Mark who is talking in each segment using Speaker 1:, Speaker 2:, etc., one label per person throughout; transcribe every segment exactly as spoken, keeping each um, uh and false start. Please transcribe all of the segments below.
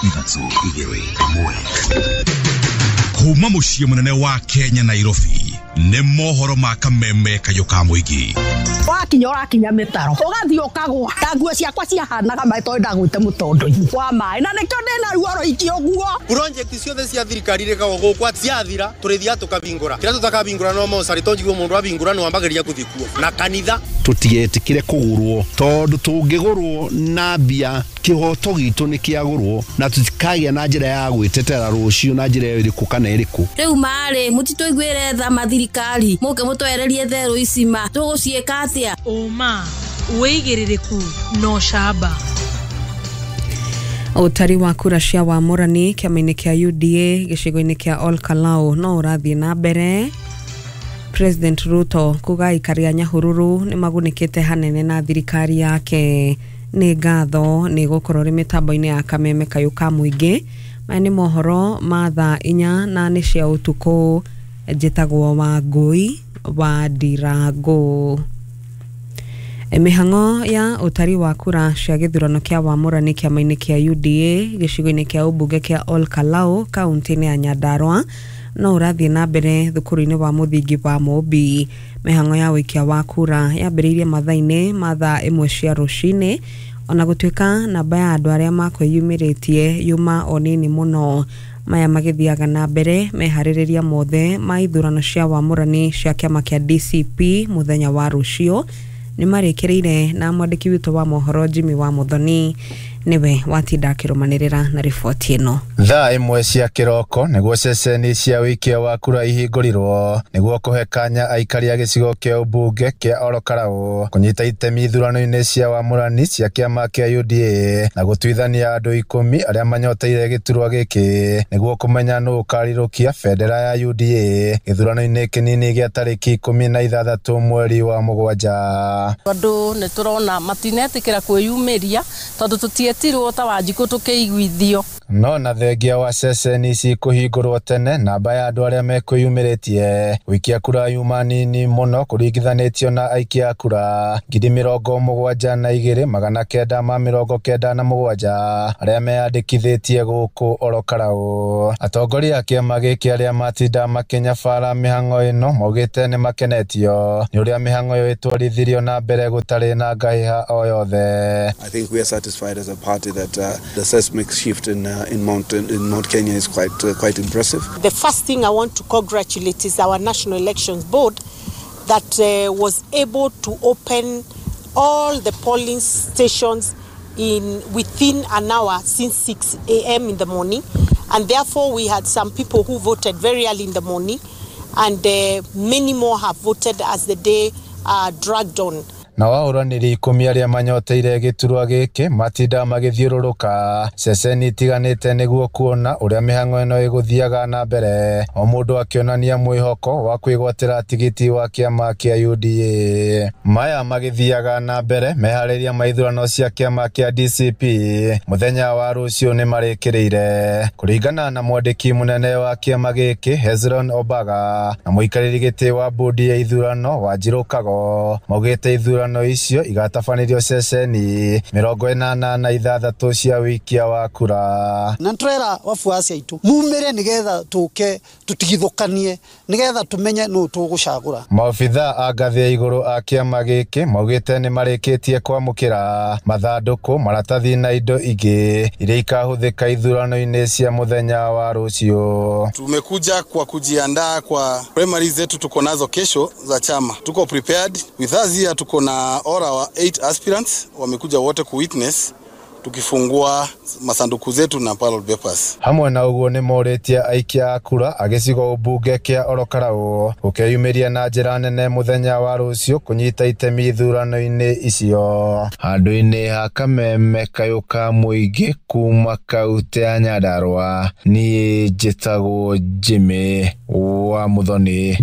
Speaker 1: ithatũ igĩrĩ ĩmwe. Kuma muciĩ munene wa Kenya Nairobi nĩ mohoro ma kameme kayo ka muigi.
Speaker 2: Wakinya ũrakinya mĩtaro ũgathiĩ ũkagwa ta nguo ciakwa ciahanaga maitho ndagwĩte mũtondo-inĩ wa maĩ na nĩkĩo ndĩna ruo rũingĩ ũguo.
Speaker 3: Project ciothe cia thirikari rĩkagwo gũkũ ciathira tũrĩthia tũkabingũra kĩrĩa tũtakabingũra no mũcari tonjigwo mũndũ abingũra no ambagĩria gũthikuo na kanitha
Speaker 4: tũtigetikire kũgũrwo tondũ tũngĩgũrwo na mbia kĩhoto gitũ nĩ kĩagũrwo na tũtikagĩa na njĩra ya gwĩtetera rũciũ na njĩra ĩrĩkũ kana ĩrĩkũ.
Speaker 5: Rĩu marĩ mũtitũiguĩre tha mathirikari mũke mũtwererie therũ icima tũgũciĩka atĩa
Speaker 6: ũma wĩigĩrĩrĩku no shamba.
Speaker 7: Utari wa kura cia wamũrani kĩama-inĩ kĩa U D A gĩcigo-inĩ kĩa Ol Kalou no ũrathiĩ na mbere. President Ruto kuga aikari a Nyahururu nĩ magunĩkĩte hanene na thirikari yake. Nĩ ngatho nĩ gũkorwo rĩ mĩtambo-inĩ ya kameme kayo ka mũingĩ. Maya nĩ mohoro ma thaa inya na nĩ cia ũtukũ. Njĩtagwo Wangui wa Ndirango. Mĩhang'o ya utari wa kura cia gĩthurano kĩa wamũrani kĩama-inĩ kĩa U D A gĩcigo-inĩ kĩa ũmbunge kĩa Ol Kalou kaunti-inĩ ya Nyandarua no ũrathiĩ na mbere thukuru-inĩ wa mũthingi wa Mobi. Mĩhang'o ya wĩkia wa kura yambĩrĩirie mathaa-inĩ ma thaa ĩmwe cia rũcinĩ ona gũtuĩka namba ya andũ arĩa makwĩyumĩrĩtie yuma o nini mũno. Maya magĩthiaga na mbere meharĩrĩria mothe ma ithurano cia wamũrani cia kĩama kĩa D C P mũthenya wa rũcio nĩ marĩkĩrĩire na mwandĩki witũ wa mohoro Jimmy wa Muthoni niwe watinda akĩrũmanĩrĩra na riboti ĩno.
Speaker 8: Thaa ĩmwe cia kĩroko nĩguo ceceni cia wĩkia wa kura ihingũrirwo nĩguo kũhe kanya aikari a gĩcigo kĩa ũmbunge kĩa Ol Kalou kũnyita itemi ithurano-inĩ cia wamũrani cia kĩama kĩa U D A na gũtuithania andũ ikũmi arĩa manyoteire gĩturwa gĩkĩ nĩguo kũmenya nũ ũkarirũkia bendera ya U D A gĩthurano-inĩ kĩnini gĩa tarĩki ikũmi na ithathatũ mweri wa mũgwanja.
Speaker 9: Andũ nĩ tũrona matinetĩkĩra kwĩyumĩria tondũ tũtietirwo ta Wanjikũ tũkĩiguithio.
Speaker 8: No na thengia wa ceceni ici kũhingũrwo tene namba ya andũ arĩa mekwĩyumĩrĩtie wĩkia kura yuma nini mũno kũringithanĩtio na aikia kura ngiri mĩrongo mũgwanja na igĩrĩ magana kenda ma mĩrongo kenda na mũgwanja arĩa meyandĩkithĩtie gũkũ Ol Kalou. Atongoria a kĩama gĩkĩ arĩa matinda makĩnyabara mĩhang'o ĩno maugĩte nĩ makenetio nĩ ũrĩa mĩhang'o ĩyo ĩtwarithirio na mbere gũtarĩ na ngahĩha o yothe.
Speaker 10: I think we are satisfied as a party that uh, the seismic shift in uh, in Mount in Mount Kenya is quite uh, quite impressive.
Speaker 11: The first thing I want to congratulate is our National Elections Board that uh, was able to open all the polling stations in within an hour since six a m in the morning, and therefore we had some people who voted very early in the morning, and uh, many more have voted as the day uh, dragged on.
Speaker 8: Na wahũranĩri ikũmi arĩa manyoteire gĩturwa gĩkĩ matinda magĩthiũrũrũka ceceni itiganĩte nĩguo kuona ũrĩa mĩhang'o ĩno ĩgũthiaga na mbere, o mũndũ akĩonania mwĩhoko wa kwĩgwatĩra tigiti wa kĩama kĩa U D A. Maya magĩthiaga na mbere meharĩria ma ithurano cia kĩama kĩa D C P mũthenya wa rũciũ nĩ marĩkĩrĩire. Kũringana na mwandĩki mũnene wa kĩama gĩkĩ Hezron Obaga na mũikarĩri gĩtĩ wa bodi ya ithurano Wanjirũ Kago maugĩte ithurano no icio igatabanĩrio ceceni mĩrongo ĩnana na ithathatũ cia wĩkia wa kura.
Speaker 12: Na twera wafuasi aitũ mumĩre nĩgetha tũke tũtigithũkanie nĩgetha tũmenye nũ tũgũcagũra.
Speaker 8: Maobitha a ngathĩ ya igũrũ a kĩama gĩkĩ maugĩte nĩ marĩkĩtie kwamũkĩra mathandũkũ maratathi na indo ingĩ iria ikahũthĩka ithurano-inĩ cia mũthenya wa rũciũ.
Speaker 13: Tumekuja kwa kujiandaa kwa primary zetu tuko nazo kesho za chama. Tuko prepared with us here, tuko na all our eight aspirants wamekuja wote ku witness tukifungua masanduku zetu na ballot papers.
Speaker 8: Hamwe na uguo nĩ morĩtie aikia a kura agĩcigo ũmbunge kĩa Ol Kalou gũkeyumĩria na njĩra nene mũthenya wa rũciũ kũnyita itemi ithurano-inĩ icio. Handũ-inĩ ha kameme kayo ka mũingĩ kuma kaunti ya Nyandarua, niĩ njĩtagwo Jimmy wa Muthoni.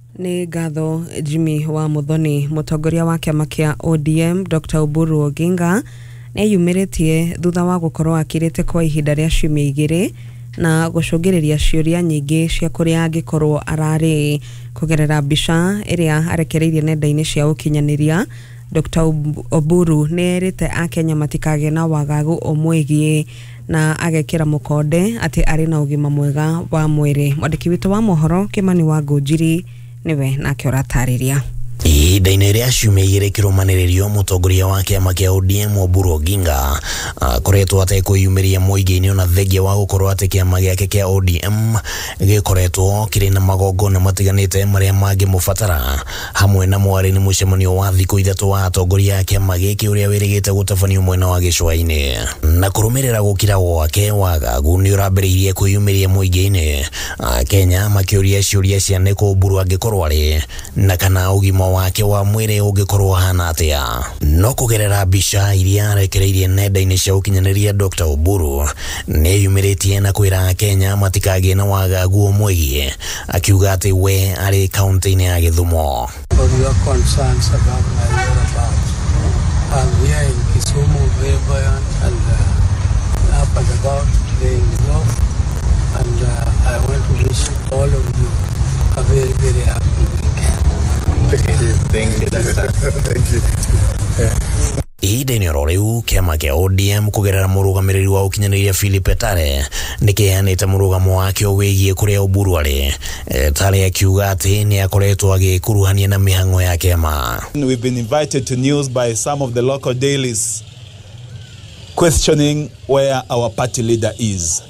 Speaker 7: Nĩ ngatho Jimmy wa Muthoni. Mũtongoria wa kĩama kĩa O D M Doctor Oburu Oginga nĩ yumĩrĩtie thutha wa gũkorwo akĩrĩte kwa ihinda rĩa ciumia igĩrĩ na gũcũngĩrĩria ciũria nyingĩ cia kũrĩa angĩkorwo ararĩ. Kũgerera mbica ĩrĩa arekereirie nenda-inĩ cia ũkinyanĩria, Doctor Oburu nĩ erĩte Akenya matikagĩa na wagagu omwĩgiĩ na agekira mukonde ati ari na ugima mwega wa mwiri. Mwandiki witu wa mohoro Kimani wa Ngũnjiri niwe nake ũratariria.
Speaker 14: Ihinda-inĩ rĩa ciumia igĩrĩ kĩrũmanĩrĩrio mũtongoria wa kĩama kĩa O D M Oburu Oginga akoretwo atekwĩyumĩria mũingĩ-inĩ ona thengia wa gũkorwo atĩ kĩama gĩake kĩa O D M gĩkoretwo kĩrĩ na magongona matiganĩte marĩa mangĩmũbatara, hamwe na mwarĩ nĩ mũcemanio wa thikũ ithatũ wa atongoria a kĩama gĩkĩ ũrĩa wĩrĩgĩte gũtabanio mwena wa gĩcũa-inĩ. Na kũrũmĩrĩra gũkira gwake wagagu nĩ ũrambĩrĩirie kwĩyumĩria mũingĩ-inĩ, Kenya makĩũria ciũria cia nĩkũ Oburu angĩkorwo arĩ na kana ũgima wake wa mwĩrĩ ũngĩkorwo hana atĩa. No kũgerera mbica iria arekereirie nenda-inĩ cia ũkinyanĩria, Doctor Oburu nĩyumĩrĩtie na kwĩra Kenya matikagĩe na wagagu ũmwĩgie, akiuga atĩ we arĩ kaunti-inĩ ya Gĩthumo.
Speaker 15: For your concerns about my whereabouts, I'm here in Kisumu, very buoyant and uh, up and about playing golf, and uh, I want to wish all of you a very, very happy weekend. Thank you. Thank you.
Speaker 14: Ihinda-inĩ oro rĩu kĩama kĩa O D M kũgerera mũrũgamĩrĩri wa ũkinyanĩria Philip Etale nĩkĩheanĩte mũrũgamo wakĩo wĩgiĩ kũrĩa Oburu arĩ. Etale akiuga atĩ nĩ akoretwo agĩkuruhania na mĩhang'o ya kĩama.
Speaker 16: We've been invited to news by some of the local dailies questioning where our party leader is.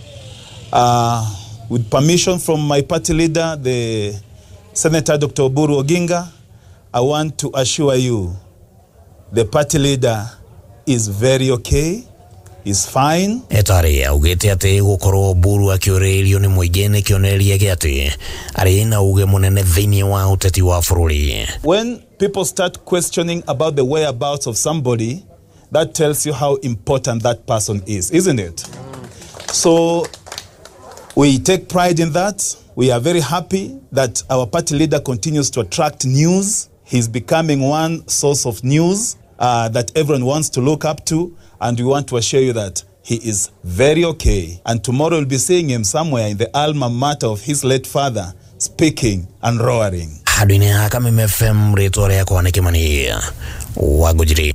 Speaker 16: Uh, with permission from my party leader, the Senator Doctor Oburu Oginga, I want to assure you the party leader is very okay, is fine.
Speaker 14: Etare augĩte atĩ gũkorwo Oburu akĩũrĩirio nĩ mũingĩ nĩ kĩonereria gĩa atĩ arĩ na uge mũnene thĩinĩ wa ũteti wa bũrũri.
Speaker 16: When people start questioning about the whereabouts of somebody, that tells you how important that person is, isn't it? So we take pride in that. We are very happy that our party leader continues to attract news. He's becoming one source of news uh, that everyone wants to look up to, and we want to assure you that he is very okay. And tomorrow we'll be seeing him somewhere in the alma mater of his late father, speaking and roaring.
Speaker 14: Hadwini haka Mime F M rĩtwa rĩakwa nĩ Kimani wa Ngũnjiri.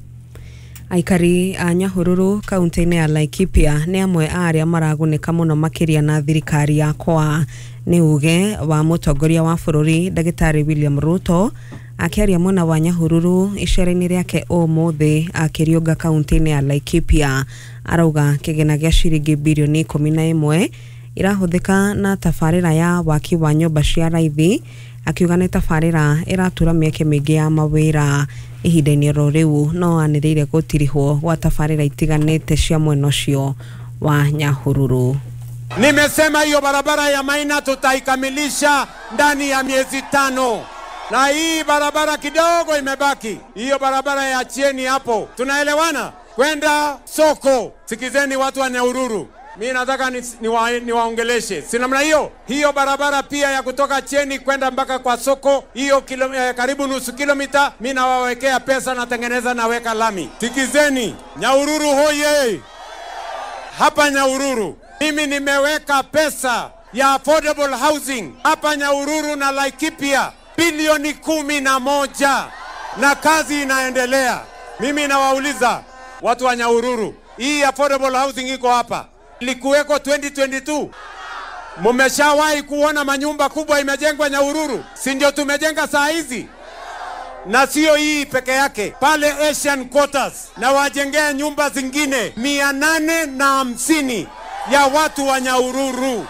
Speaker 7: Aikari a Nyahururu kaunti-inĩ ya Laikipia nĩ amwe a arĩa maragunĩka mũno makĩria na thirikari yakwa. Nĩ uge wa mũtongoria wa bũrũri Ndagĩtarĩ William Ruto akĩaria mwena wa Nyahururu icera-inĩ rĩake ũmũthĩ akĩriũnga kaunti-inĩ ya Laikipia. Arauga kĩgĩna gĩa ciringi bilioni ikũmi na ĩmwe irahũthĩka na tabarĩra ya waki wa nyũmba cia raithi, akiuga nĩ tabarĩra ĩratura mĩeke mĩingĩ ya mawĩra. Ihinda-inĩ oro rĩu no anĩrĩire gũtirihwo gwa tabarĩra itiganĩte cia mwena ũcio wa Nyahururu.
Speaker 17: Nimesema hiyo barabara ya Maina tutaikamilisha ndani ya miezi tano. Na hii barabara kidogo imebaki. Hiyo barabara ya chini hapo. Tunaelewana? Kwenda soko. Sikizeni watu wa Nyahururu. Mimi nataka niwaongeleshe. Ni, ni si namna hiyo. Hiyo barabara pia ya kutoka chini kwenda mpaka kwa soko, hiyo kilo, eh, karibu nusu kilomita, mimi nawawekea pesa na tengeneza naweka lami. Sikizeni, Nyahururu hoye. Hapa Nyahururu mimi nimeweka pesa ya affordable housing hapa Nyahururu na Laikipia bilioni kumi na moja na kazi inaendelea. Mimi nawauliza watu wa Nyahururu, hii affordable housing iko hapa ilikuweko twenty twenty-two. Mumeshawahi kuona manyumba kubwa imejengwa Nyahururu? Si ndio tumejenga saa hizi? Na sio hii peke yake, pale Asian Quarters na wajengea nyumba zingine mia nane na hamsini ya watu wa Nyahururu.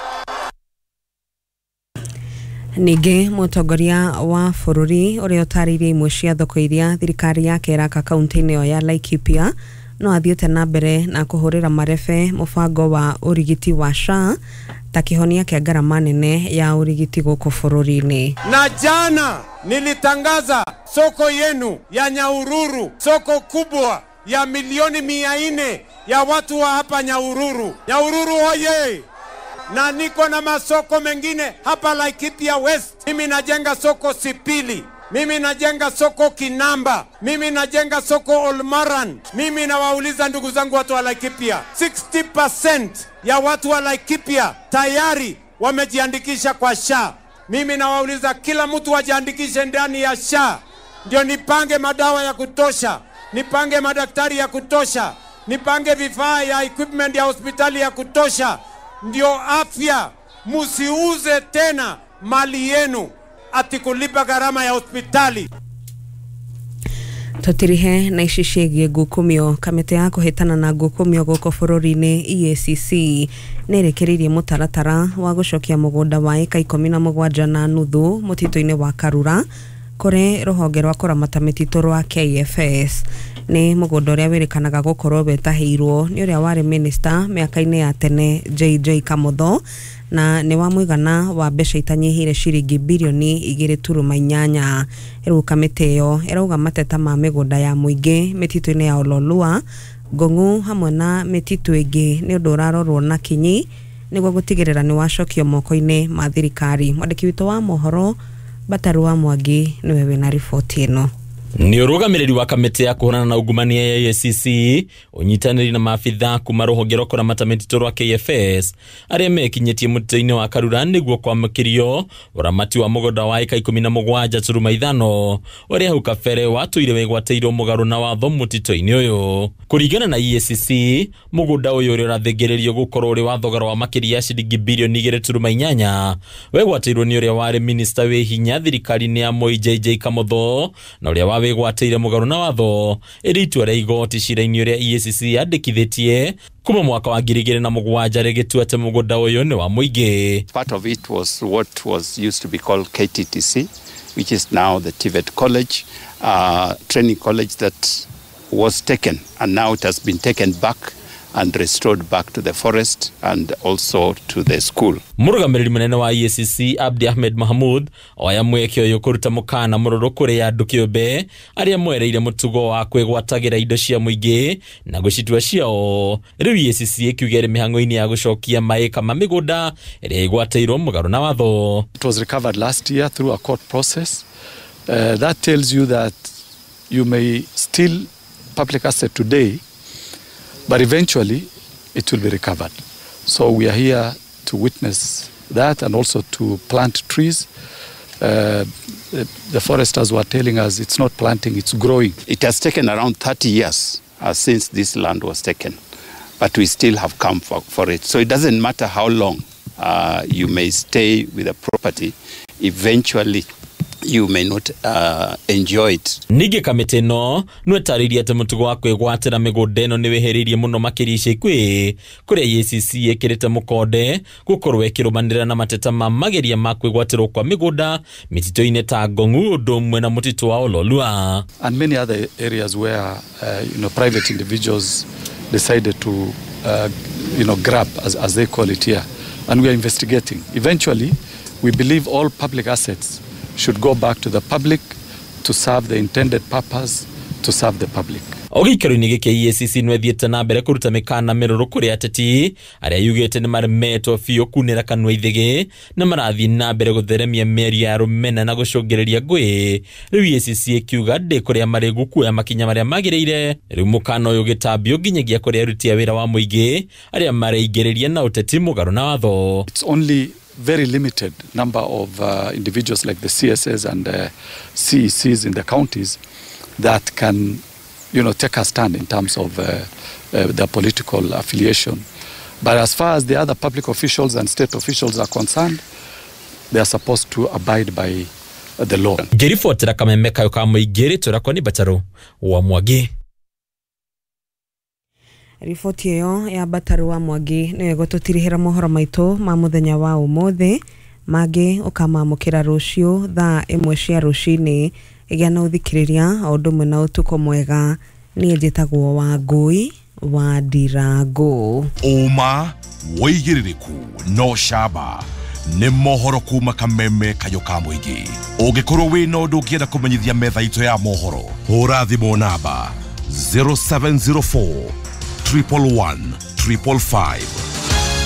Speaker 7: Ningĩ mũtongoria wa bũrũri ũrĩa ũtarĩirie imwe cia thoko iria thirikari yake ĩraka kaunti-inĩ ĩyo ya Laikipia no athiĩte na mbere na kũhũrĩra marebe mũbango wa ũrigiti wa S H A ta kĩhonia kĩa ngarama nene ya ũrigiti gũkũ bũrũri-inĩ.
Speaker 17: Na jana nilitangaza soko yenu ya Nyahururu, soko kubwa ya milioni mia nne ya watu wa hapa Nyahururu. Nyahururu hoye! Na niko na masoko mengine hapa Laikipia West. Mimi najenga soko Sipili. Mimi najenga soko Kinamba. Mimi najenga soko Olmaran. Mimi nawauliza ndugu zangu watu wa Laikipia, sixty percent ya watu wa Laikipia tayari wamejiandikisha kwa S H A. Mimi nawauliza kila mtu wajiandikishe ndani ya S H A. Ndio nipange madawa ya kutosha, nipange madaktari ya kutosha, nipange vifaa ya equipment ya hospitali ya kutosha, ndio afya. Musiuze tena mali yenu ati kulipa gharama ya hospitali.
Speaker 7: Totirihe na ici ciĩgiĩ ngukumio. Kamĩtĩ ya kũhĩtana na ngukumio gũkũ bũrũri-inĩ E A C C nĩĩrĩkĩrĩirie mũtaratara wa gũcokia mũgũnda wa ĩka ikũmi na mũgwanja na nuthu mũtitũ-inĩ wa Karura kũrĩ rũhonge rwa kũramata mĩtitũ rwa K F S. Nĩ mũgũnda ũrĩa wĩrĩkanaga gũkorwo wetahĩirwo nĩ ũrĩa warĩ minista mĩaka-inĩ ya tene J J Kamotho, na nĩ wa mũigana wa mbeca itanyihĩire ciringi bilioni igĩrĩ turuma inyanya. Rĩu kamĩtĩ ĩyo ĩrauga mateta ma mĩgũnda ya mũingĩ mĩtitũ-inĩ ya Ololua, Ngong'u hamwe na mĩtitũ ĩngĩ nĩ ũndũ ũrarorwo na kinyi nĩguo gũtigĩrĩra nĩ wacokio moko-inĩ ma thirikari. Mwandĩki witũ wa mohoro Bataru wa Mwangi nĩwe wĩna riboti ĩno.
Speaker 18: Ni urugamiriri wa kamĩtĩ ya kũhũrana na ungumania ya E A C C unyitanĩri na maabitha kuma rũhonge rwa kũramata mĩtitũ rwa K F S arĩa mekinyĩtie mũtitũ-inĩ wa Karura nĩguo kwamũkĩrio ũramati wa mũgũnda wa ĩka ikũmi na mũgwanja turuma ithano ũrĩa hau kabere watũire wĩgwatĩirwo mũgarũ na watho mũtitũ-inĩ ũyũ. Kũringana na E A C C, mũgũnda ũyũ ũrĩa ũrathĩngĩrĩrio gũkorwo ũrĩ wa thogora wa makĩria ya ciringi bilioni igĩrĩ turuma inyanya wegwatĩirwo nĩ ũrĩa warĩ minista wĩ hinya thirikari-inĩ ya Moi J J Kamotho na ũrĩa wa wegwatĩire mũgarũ na watho ĩrĩ itua rĩa igoti cira-inĩ ũrĩa E A C C yandĩkithĩtie kuma mwaka wa ngiri igĩrĩ na mũgwanja rĩgĩtua atĩ mũgũnda ũyũ nĩ wa mũingĩ.
Speaker 19: Part of it was what was used to be called K T T C, which is now the T V E T College, uh, training college that was taken, and now it has been taken back and restored back to the forest and also to the school.
Speaker 18: Mũrũgamĩrĩri mũnene wa E A C C Abdi Ahmed Mahmoud oya mweke ũyũ kũruta mũkana mũrũrũ kũrĩ andũ kĩũmbe arĩa mwereire mũtugo wa kwĩgwatagĩra indo cia mũingĩ na gũcitua ciao. Rĩu E A C C ĩkiuga ĩrĩ mĩhang'o-inĩ ya gũcokia maĩka ma mĩgũnda ĩrĩa ĩgwatĩirwo mũgarũ na watho.
Speaker 20: It was recovered last year through a court process. Uh, that tells you that you may steal public asset today, but eventually it will be recovered. So we are here to witness that and also to plant trees. Uh, the foresters were telling us it's not planting, it's growing.
Speaker 19: It has taken around thirty years uh, since this land was taken, but we still have come for, for it. So it doesn't matter how long uh, you may stay with a property, eventually you may not uh, enjoy it.
Speaker 18: Ningĩ kamĩtĩ ĩno nĩ ĩtarĩirie atĩ mũtugo wa kwĩgwatĩra mĩgũnda ĩno nĩ wĩhĩrĩirie mũno makĩria ica ikuhĩ kũrĩa E A C C ĩkĩrĩte mũkonde gũkorwo ĩkĩrũmanĩrĩra na mateta ma mageria ma kwĩgwatĩrwo kwa mĩgũnda mĩtitũ-inĩ ta Ngong'u ũndũ ũmwe na mũtitũ wa Ololua.
Speaker 20: And many other areas where uh, you know, private individuals decided to uh, you know, grab, as, as they call it here, and we are investigating. Eventually, we believe all public assets should go back to the public to serve the intended purpose, to serve the public.
Speaker 18: Ogĩikaro-inĩ gĩkĩ E A C C nĩ ĩthiĩte na mbere kũruta mĩkana mĩrũrũ kũrĩ ateti arĩa yugĩte nĩ maremetwo biũ kunĩra kanua ithĩgĩ na marathiĩ na mbere gũtheremia mĩario ya rũmena na gũcũngĩrĩria ngũĩ. Rĩu E A C C ĩkiuga ndĩ kũrĩa marĩ gũkuoya makinya marĩa magĩrĩire. Rĩu mũkana ũyũ ũgĩtambio nginyagia kũrĩ aruti a wĩra wa mũingĩ arĩa mareingĩrĩria na ũteti mũgarũ na watho.
Speaker 20: It's only very limited number of uh, individuals like the C S S and uh, C E Cs in the counties that can, you know, take a stand in terms of uh, uh, their political affiliation. But as far as the other public officials and state officials are concerned, they are supposed to abide by uh, the law.
Speaker 18: Ngĩribotera kameme kayo ka mũingĩ rĩtũrakwo nĩ Bataru wa Mwangi.
Speaker 7: Riboti ĩyo ya Bataru wa Mwangi nĩyo ĩgũtũtirihĩra mohoro maitũ ma mũthenya wa ũmũthĩ, mangĩ ũkamamũkĩra rũciũ thaa ĩmwe cia rũcinĩ. Gĩa na ũthikĩrĩria o ũndũ ũmwe na ũtukũ mwega. Niĩ njĩtagwo Wangui wa Ndirango.
Speaker 1: Ũma, wĩigĩrĩrĩku no camba nĩ mohoro kuma kameme kayo ka mũingĩ. Ũngĩkorwo wĩna ũndũ ũngĩenda kũmenyithia metha itũ ya mohoro, hũra thimũ namba zero seven zero four triple one triple five.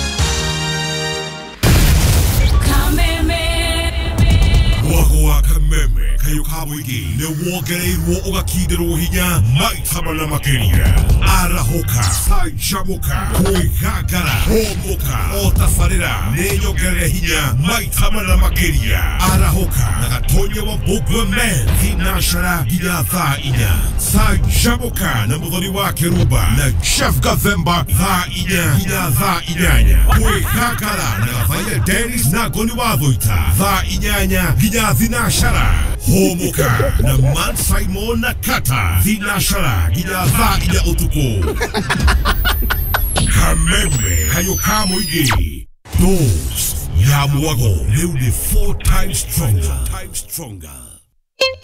Speaker 1: Kameme. Wagwa Kameme. kameme kayo kamuigi ne wongereirwo ugakindirwo hinya maitama na makiria arahoka sanjamuka kwigagara homoka otafarira nenyongerere hinya maitama na makiria arahoka na gatonye wa bugwe men thinashara ginya thaa inya sanjamuka na muthoni wa Keruba na Chef Gavemba thaa inya ginya thaa inyanya kwigagara na gathaya Dennis na Goni wa Thoita thaa inyanya ginya thinashara homoka na Man Simon na Kata thinashara ginya thaa inya utuku kameme kayo kamuigi dose ya mwago leo ni four times stronger, four times stronger.